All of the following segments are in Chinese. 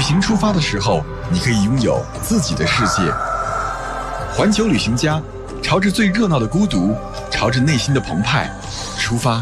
行出发的时候，你可以拥有自己的世界。环球旅行家，朝着最热闹的孤独，朝着内心的澎湃出发。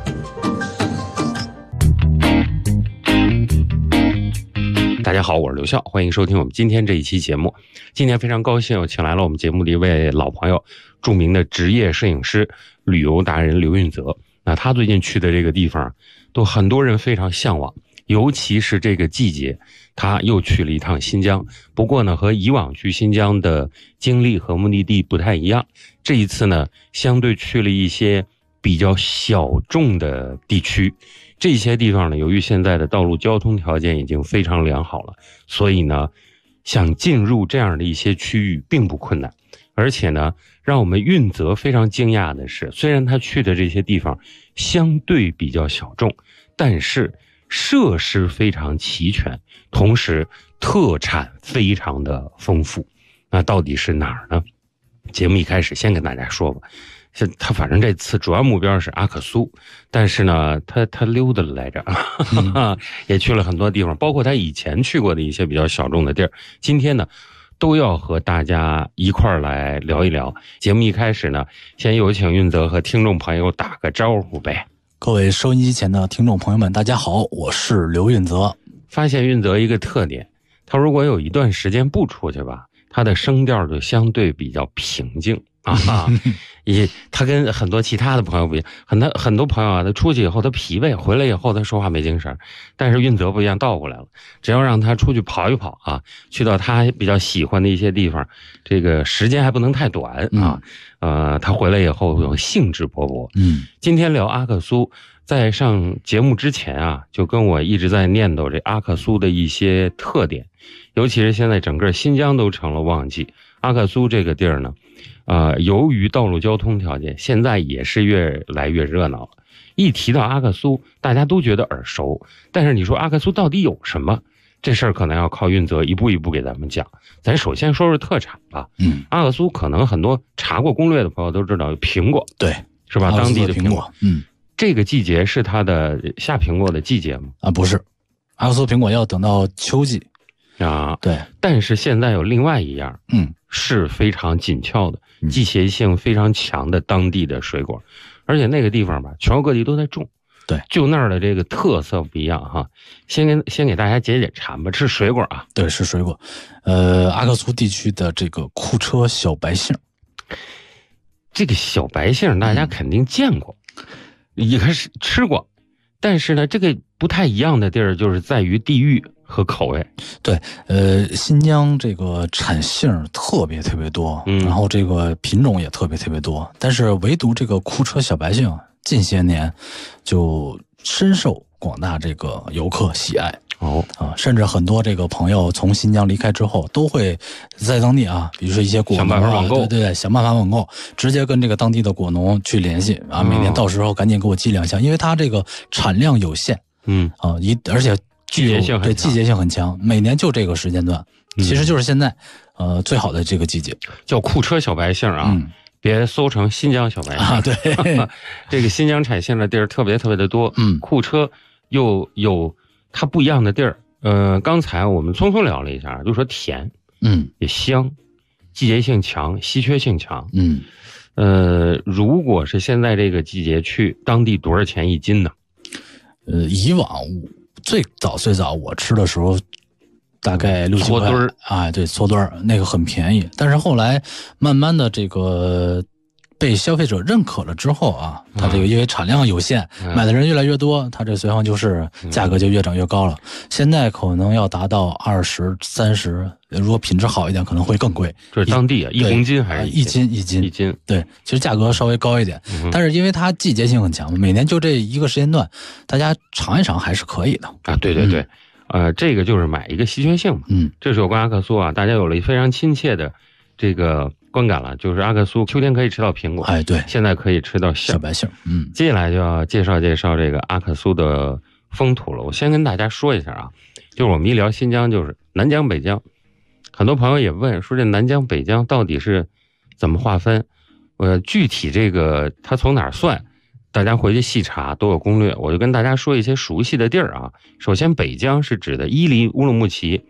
大家好，我是刘笑，欢迎收听我们今天这一期节目。今天非常高兴，我请来了我们节目的一位老朋友，著名的职业摄影师、旅游达人刘运泽。那他最近去的这个地方，都很多人非常向往，尤其是这个季节，他又去了一趟新疆。不过呢，和以往去新疆的经历和目的地不太一样，这一次呢，相对去了一些比较小众的地区。这些地方呢，由于现在的道路交通条件已经非常良好了，所以呢，想进入这样的一些区域并不困难。而且呢，让我们运泽非常惊讶的是，虽然他去的这些地方相对比较小众，但是设施非常齐全，同时特产非常的丰富。那到底是哪儿呢？节目一开始先跟大家说吧。他反正这次主要目标是阿克苏，但是呢，他溜达了来着，也去了很多地方，包括他以前去过的一些比较小众的地儿。今天呢，都要和大家一块儿来聊一聊。节目一开始呢，先有请运泽和听众朋友打个招呼呗。 各位收音机前的听众朋友们，大家好，我是刘运泽。 发现运泽一个特点，他如果有一段时间不出去吧，他的声调就相对比较平静。他跟很多其他的朋友不一样，很多朋友啊，他出去以后他疲惫，回来以后他说话没精神。但是运泽不一样，倒过来了，只要让他出去跑一跑啊，去到他比较喜欢的一些地方，这个时间还不能太短啊。他回来以后有兴致勃勃。今天聊阿克苏，在上节目之前啊，就跟我一直在念叨这阿克苏的一些特点，尤其是现在整个新疆都成了旺季，阿克苏这个地儿呢。由于道路交通条件，现在也是越来越热闹了。一提到阿克苏，大家都觉得耳熟，但是你说阿克苏到底有什么？这事儿可能要靠运泽一步一步给咱们讲。咱首先说说特产吧。阿克苏可能很多查过攻略的朋友都知道有苹果， 对， 是吧？当地的苹果。 这个季节是它的下苹果的季节吗？ 不是，阿克苏苹果要等到秋季啊。 对， 但是现在有另外一样，是非常紧俏的。季节性非常强的当地的水果，而且那个地方吧，全国各地都在种。 对， 就那儿的这个特色不一样哈。先给大家解馋吧，是水果啊。 对，是水果。阿克苏地区的这个库车小白杏， 这个小白杏大家肯定见过，也开始吃过，但是呢，这个不太一样的地儿就是在于地域和口味。 对，新疆这个产杏特别多，然后这个品种也特别多，但是唯独这个库车小白杏近些年就深受广大这个游客喜爱。甚至很多这个朋友从新疆离开之后，都会在当地啊，比如说一些果农想办法网购， 对，想办法网购，直接跟这个当地的果农去联系啊，每年到时候赶紧给我寄2箱，因为它这个产量有限，而且季节性很强， 每年就这个时间段，其实就是现在，最好的这个季节， 叫库车小白杏啊，别搜成新疆小白杏啊。对， 这个新疆产杏的地儿特别的多，库车又有它不一样的地儿。刚才我们匆匆聊了一下，就说甜，也香，季节性强，稀缺性强，如果是现在这个季节去，当地多少钱一斤呢？ 以往最早我吃的时候大概6-7块， 搓墩儿啊，对，搓墩儿那个很便宜，但是后来慢慢的这个被消费者认可了之后啊，它这个因为产量有限，买的人越来越多，它这随行就是价格就越涨越高了。现在可能要达到20、30，如果品质好一点可能会更贵。 这是当地啊，1公斤还是一斤？对，其实价格稍微高一点，但是因为它季节性很强，每年就这一个时间段，大家尝一尝还是可以的啊。对，这个就是买一个稀缺性嘛。这是有关阿克苏啊，大家有了非常亲切的这个观感了，就是阿克苏秋天可以吃到苹果， 对， 现在可以吃到小白杏。 接下来就要介绍这个阿克苏的风土了。我先跟大家说一下啊，就是我们一聊新疆，就是南疆北疆，很多朋友也问说这南疆北疆到底是怎么划分？具体这个它从哪儿算？大家回去细查都有攻略，我就跟大家说一些熟悉的地儿啊。首先，北疆是指的伊犁、乌鲁木齐